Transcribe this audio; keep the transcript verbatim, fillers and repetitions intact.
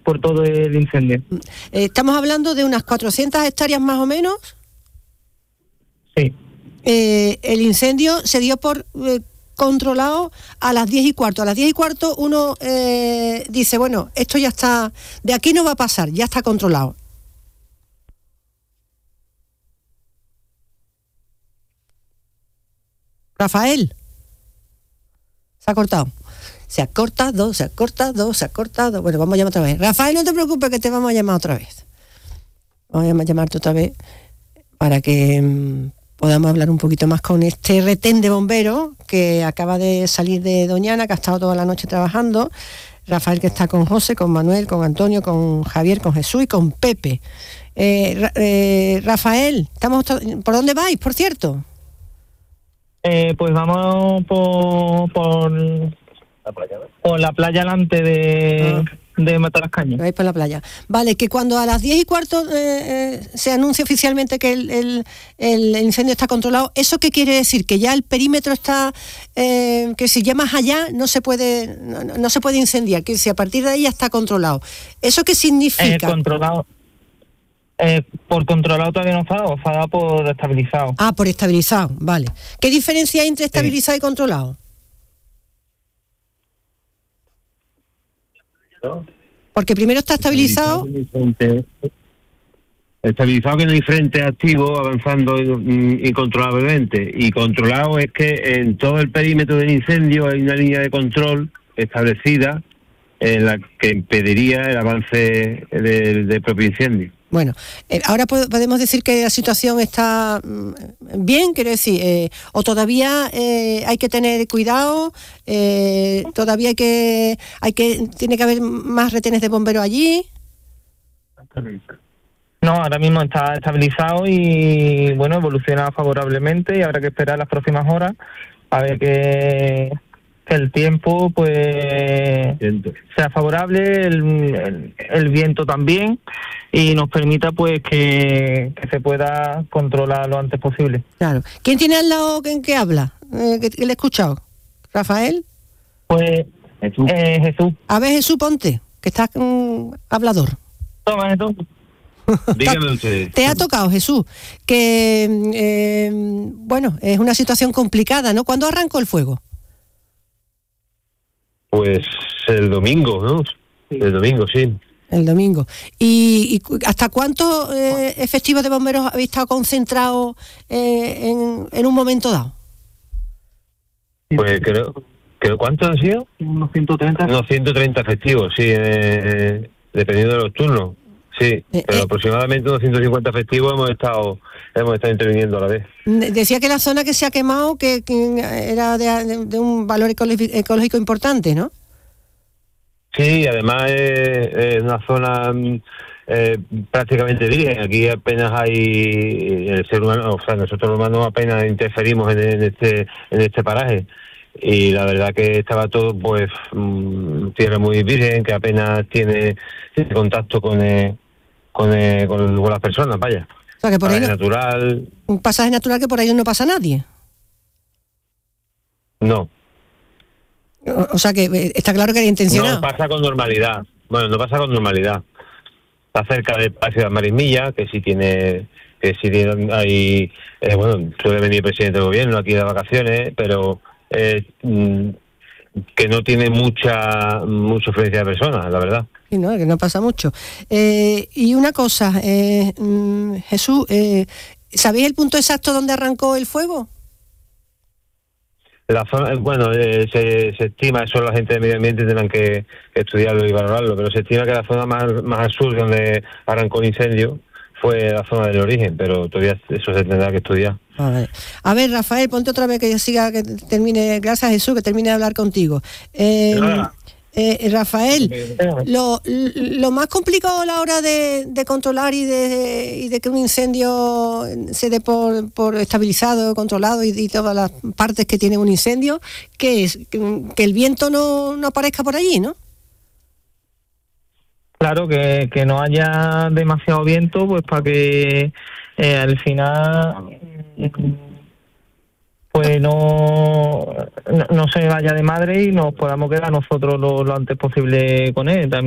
por todo el incendio. Eh, estamos hablando de unas cuatrocientas hectáreas más o menos. Sí. Eh, el incendio se dio por eh, controlado a las diez y cuarto. A las diez y cuarto uno eh, dice, bueno, esto ya está, de aquí no va a pasar, ya está controlado. Rafael, se ha cortado. Se ha cortado, se ha cortado, se ha cortado. Bueno, vamos a llamar otra vez. Rafael, no te preocupes que te vamos a llamar otra vez. Vamos a llamarte otra vez para que mmm, podamos hablar un poquito más con este retén de bomberos que acaba de salir de Doñana, que ha estado toda la noche trabajando. Rafael, que está con José, con Manuel, con Antonio, con Javier, con Jesús y con Pepe. Eh, eh, Rafael, estamos ¿por dónde vais, por cierto? Eh, pues vamos por, por, la playa, ¿no? por la playa delante de, ah. de Matalascañas. Vais por la playa. Vale, que cuando a las diez y cuarto eh, eh, se anuncia oficialmente que el, el, el incendio está controlado, ¿eso qué quiere decir? Que ya el perímetro está, eh, que si ya más allá no se puede no, no se puede incendiar, que si a partir de ahí ya está controlado. ¿Eso qué significa? Eh, controlado. Eh, por controlado todavía no está, o está por estabilizado. Ah, por estabilizado, vale. ¿Qué diferencia hay entre estabilizado sí. y controlado? ¿No? Porque primero está estabilizado. Estabilizado que no hay frente activo avanzando incontrolablemente. Y controlado es que en todo el perímetro del incendio hay una línea de control establecida en la que impediría el avance del, del propio incendio. Bueno, eh, ahora podemos decir que la situación está bien, quiero decir, eh, o todavía eh, hay que tener cuidado, eh, todavía hay que, hay que, tiene que haber más retenes de bomberos allí. No, ahora mismo está estabilizado y bueno, evoluciona favorablemente y habrá que esperar las próximas horas a ver que, que el tiempo pues viento. sea favorable, el, el, el viento también, y nos permita pues que, que se pueda controlar lo antes posible. Claro. ¿Quién tiene al lado que, que habla? Eh, que, que le he escuchado. ¿Rafael? Pues Jesús. Eh, Jesús. A ver, Jesús, ponte, que estás um, hablador. Toma, Jesús. Dígame usted. Te ha tocado, Jesús, que eh, bueno, es una situación complicada, ¿no? ¿Cuándo arrancó el fuego? Pues el domingo, ¿no? Sí. El domingo, sí. El domingo. ¿Y, y hasta cuántos eh, efectivos de bomberos habéis estado concentrados eh, en, en un momento dado? Pues creo, creo ¿cuántos han sido? Unos ciento treinta. Unos ciento treinta efectivos, sí, eh, dependiendo de los turnos. Sí, eh, pero eh, aproximadamente unos ciento cincuenta efectivos hemos estado hemos estado interviniendo a la vez. Decía que la zona que se ha quemado que, que era de, de, de un valor ecológico importante, ¿no? Sí, además es, es una zona eh, prácticamente virgen. Aquí apenas hay el ser humano, o sea, nosotros los humanos apenas interferimos en, en este en este paraje. Y la verdad que estaba todo, pues, tierra muy virgen, que apenas tiene, tiene contacto con el, con, el, con, con las personas, vaya. O sea, que por ahí no, natural. Un pasaje natural que por ahí no pasa nadie. No. O, o sea, que está claro que era intencionado. No pasa con normalidad. Bueno, no pasa con normalidad. Está cerca del Palacio de las Marismillas, que sí tiene... que sí tiene, hay... Eh, bueno, suele venir el presidente del gobierno aquí de vacaciones, pero... Eh, que no tiene mucha mucha influencia de personas, la verdad. Sí, no, que no pasa mucho. Eh, y una cosa, eh, Jesús, eh, ¿sabéis el punto exacto donde arrancó el fuego? La zona, bueno, eh, se, se estima, eso la gente de medio ambiente tendrán que, que estudiarlo y valorarlo, pero se estima que la zona más, más al sur donde arrancó el incendio fue la zona del origen, pero todavía eso se tendrá que estudiar. A ver, a ver, Rafael, ponte otra vez que siga, que termine, gracias a Jesús, que termine de hablar contigo. Eh, eh, Rafael, lo, lo más complicado a la hora de, de controlar y de, y de que un incendio se dé por, por estabilizado, controlado y, y todas las partes que tiene un incendio, ¿qué es? Que, que el viento no, no aparezca por allí, ¿no? Claro, que, que no haya demasiado viento, pues para que eh, al final pues no, no, no se vaya de madre y nos podamos quedar nosotros lo, lo antes posible con él. También